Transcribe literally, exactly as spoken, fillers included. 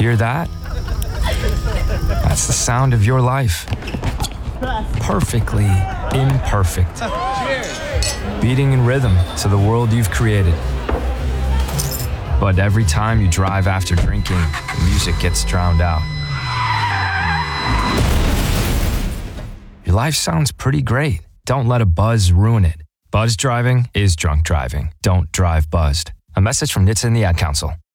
Hear that? That's the sound of your life. Perfectly imperfect. Beating in rhythm to the world you've created. But every time you drive after drinking, the music gets drowned out. Your life sounds pretty great. Don't let a buzz ruin it. Buzz driving is drunk driving. Don't drive buzzed. A message from N H T S A and the Ad Council.